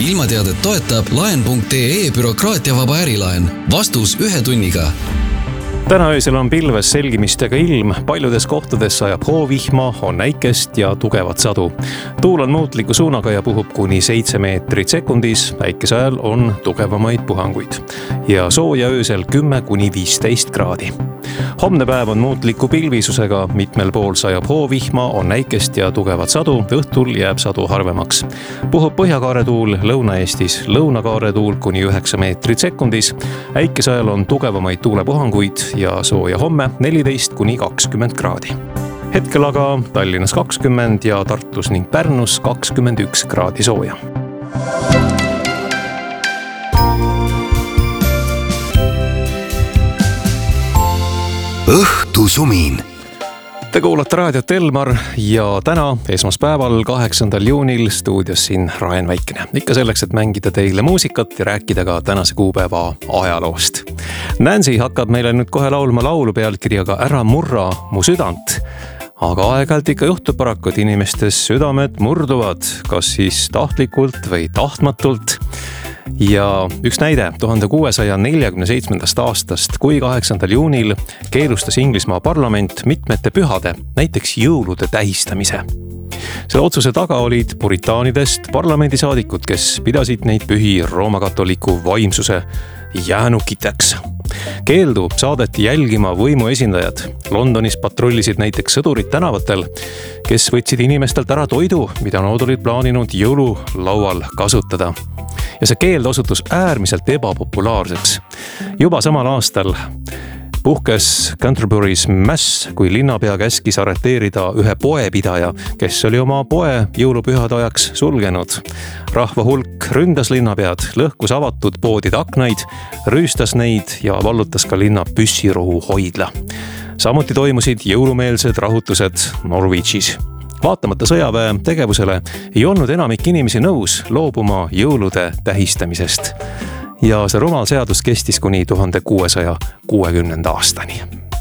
ilmateadet toetab laen.ee bürokraatiavaba ärilaen. Vastus 1 tunniga. Täna öösel on pilves selgimistega ilm, paljudes kohtades sajab hoovihma, on näikest ja tugevat sadu. Tuul on muutliku suunaga ja puhub kuni 7 meetrit sekundis, päikese ajal on tugevamaid puhanguid. Ja sooja öösel 10–15 kraadi. Homne päev on muutliku pilvisusega, mitmel pool sajab hoovihma, on näikest ja tugevat sadu, õhtul jääb sadu harvemaks. Puhub põhjakaaretuul Lõuna-Eestis, lõunakaaretuul kuni 9 meetrit sekundis, päikese ajal on tugevamaid tuulepuhanguid ja sooja homme 14–20 kraadi. Hetkel aga Tallinnas 20 ja Tartus ning Pärnus 21 kraadi sooja. Õhtusumin. Te kuulate raadiot Elmar ja täna, esmaspäeval, 8. juunil stuudios siin Raen Väikene. Ikka selleks, et mängida teile muusikat ja rääkida ka tänase kuupäeva ajaloost. Nancy hakkab meile nüüd kohe laulma laulu pealkirjaga Ära murra mu südant. Aga aeg-ajalt ikka juhtub paraku, et inimestes südamed murduvad, kas siis tahtlikult või tahtmatult. Ja üks näide 1647. aastast, kui 8. juunil keelustas Inglismaa parlament mitmete pühade, näiteks jõulude tähistamise. Selle otsuse taga olid puritaanidest parlamendisaadikud, kes pidasid neid pühi roomakatoliku vaimsuse jäänukiteks. Keeldu saadeti jälgima võimu esindajad. Londonis patrullisid näiteks sõdurid tänavatel, kes võtsid inimestelt ära toidu, mida nad olid plaaninud jõululaual kasutada. Ja see keeld osutus äärmiselt ebapopulaarseks. Juba samal aastal puhkes Canterbury's mäss, kui linnapea käskis arreteerida ühe poepidaja, kes oli oma poe jõulupühade ajaks sulgenud. Rahva hulk ründas linnapead, lõhkus avatud poodide aknaid, rüüstas neid ja vallutas ka linna püssirohu hoidla. Samuti toimusid jõulumeelsed rahutused Norwichis. Vaatamata sõjaväe tegevusele ei olnud enamik inimesi nõus loobuma jõulude tähistamisest. Ja see rumal seadus kestis kuni 1660. aastani.